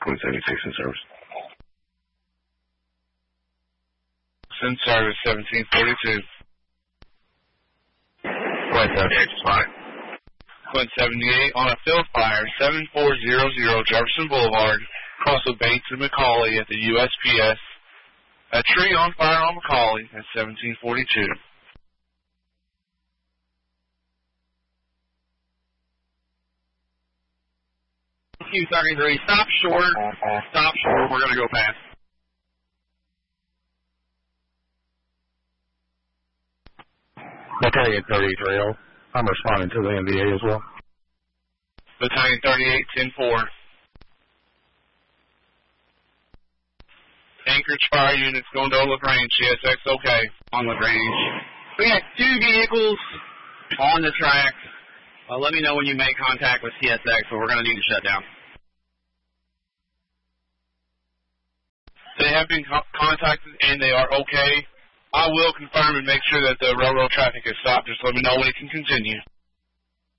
Queen 76 in service. In service, 1742. Queen 78 is fine. Quint 78 on a field fire, 7400 Jefferson Boulevard, across with Bates and McCauley at the USPS. A tree on fire on McCauley at 1742. Q33, stop short. Stop short. We're going to go past. Battalion 38 I'm responding to the NVA as well. Battalion 38, 10-4. Anchorage fire units going to LaGrange, CSX okay. On LaGrange. We got 2 vehicles on the tracks. Let me know when you make contact with CSX, but we're going to need to shut down. They have been contacted and they are okay. I will confirm and make sure that the railroad traffic is stopped. Just let me know when it can continue.